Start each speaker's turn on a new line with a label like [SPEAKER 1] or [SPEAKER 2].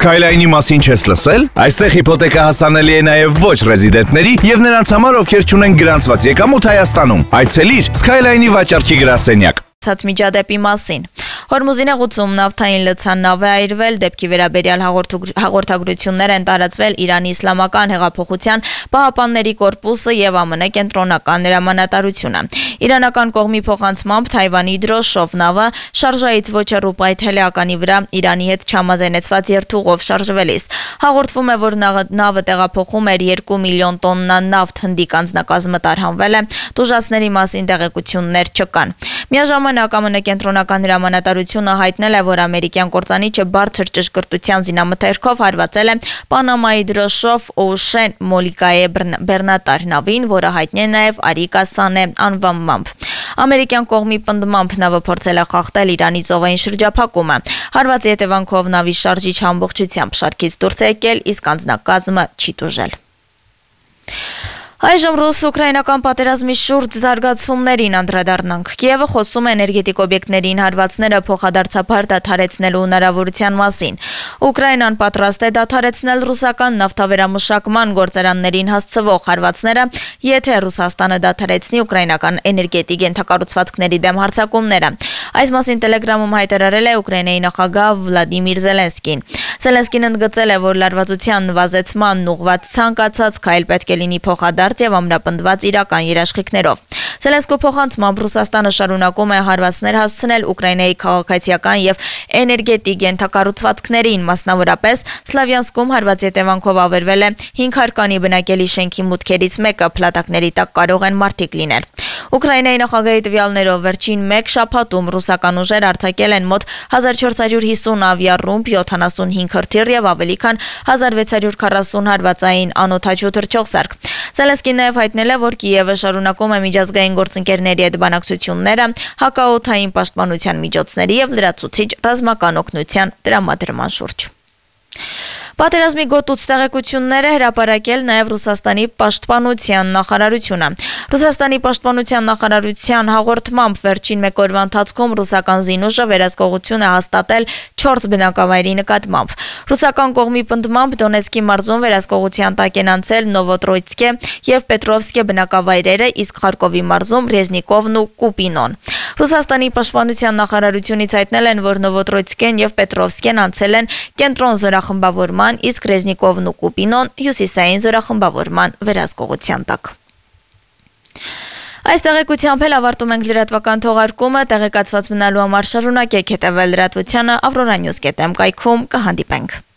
[SPEAKER 1] Skyline-ի մասին չես լսել? Այստեղ հիփոթեկա հասանելի է նաև ոչ ռեզիդենտների եւ նրանց համար, ովքեր չունեն գրանցված եկամուտ Հայաստանում։ Այցելիր Skyline-ի վաճառքի գրասենյակ։
[SPEAKER 2] Միջադեպի մասին։ Հորմուզին ուղղությամբ նավթային լցան նավ է այրվել, դեպքի վերաբերյալ հաղորդագրություններ են տարածվել Իրանի Իսլամական հեղափոխության պահապանների կորպուսը եւ ԱՄՆ կենտրոնական հրամանատարությունը։ Իրանական կողմի փոխանցմամբ Թայվանի դրոշով նավը շարժայից ոչ հեռու պայթել է ականի վրա Իրանի հետ չհամաձայնեցված երթուղով շարժվելիս։ Հաղորդվում է, որ նավը տեղափոխում էր 2 միլիոն տոննա նավթ, հնդիկ անձնակազմը տարհանվել է, տուժածների մասին տեղեկություններ չկան։ Միաժամանակ ԱՄՆ կենտրոնական հրամանատարությունը հայտնել է, որ ամերիկյան կործանիչը բարձր ճշգրտության զինամթերքով հարվածել է Պանամայի դրոշով Ocean Մոլիկայե բեռնատար նավին, որը հայտնի է նաև Արիկա Սանե անվանմամբ։ Ամերիկյան կողմի պնդմամբ նավը փորձել է խախտել Իրանի ծովային շրջափակումը։ Հարվածի հետևանքով նավի շարժիչ ամբողջությամբ շարքից դուրս է եկել, իսկ անձնակազմը չի տուժել։ Այժմ ռուս-ուկրաինական պատերազմի շուրջ զարգացումներին անդրադառնանք։ Կիևը խոսում է էներգետիկ օբյեկտներին հարվածները փոխադարձաբար դադարեցնելու հնարավորության մասին։ Ուկրաինան պատրաստ է դադարեցնել ռուսական նավթավերամշակման գործարաններին հասցվող հարվածները, եթե Ռուսաստանը դադարեցնի ուկրաինական էներգետիկ ենթակառուցվածքների դեմ հարձակումները։ Այս մասին Տելեգրամում հայտարարել է Ուկրաինայի նախագահ Վլադիմիր Զելենսկին։ Զելենսկին ընդգծել է, որ լարվածության նվազեցման ուղղված ցանկացած քայլ պետք է լինի փոխադարձ եւ ամրապնդված իրական երաշխիքներով։ Զելենսկու փոխանցմամբ Ռուսաստանը շարունակում է հարվածներ հասցնել Ուկրաինայի քաղաքացիական եւ էներգետիկ ենթակառուցվածքներին, մասնավորապես Սլավյանսկում հարվածի հետևանքով ավերվել է 5 հարկանի բնակելի շենքի մուտքերից մեկը, փլատակների տակ կարող են մարդիկ լինել։ Ուկրաինայի նախագահի տվյալներով վերջին 1 շաբաթում ռուսական ուժեր արձակել են մոտ 1450 ավիառումբ, 75 հրթիռ եւ ավելի քան 1640 հարվածային անօդաչու թռչող սարք։ Զելենսկին նաև հայտնել է, որ Կիևը շարունակում է միջազգային գործընկերների հետ բանակցությունները հակաօդային պաշտպանության միջոցների եւ լրացուցիչ ռազմական օգնության տրամադրման շուրջ։ Պատերազմի գոտուց տեղեկությունները հրապարակել նաև Ռուսաստանի պաշտպանության նախարարությունը։ Ռուսաստանի պաշտպանության նախարարության հաղորդմամբ վերջին 1 օրվա ընթացքում ռուսական զինուժը վերահսկողություն է հաստատել 4 բնակավայրի նկատմամբ։ Ռուսական կողմի պնդմամբ Դոնեցկի մարզում վերահսկողության տակ են անցել Նովոտրոյցկե եւ Պետրովսկե բնակավայրերը, իսկ Խարկովի մարզում Ռեզնիկովն ու Կուպինոն։ Ռուսաստանի պաշտպանության նախարարությունից հայտնել են, որ Նովոտրոյցկեն եւ Պետրովսկեն անցել են կենտրոն զորախմբավորման, իսկ Ռեզնիկովն ու Կուպինոն հյուսիսային զորախմբավորման վերահսկողության տակ։ Այս տեղեկությամբ էլ ավարտում ենք լրատվական թողարկումը, տեղեկացված մնալու համար շարունակեք հետևել լրատվությանը Aurora News.am կայքում, կհանդիպենք։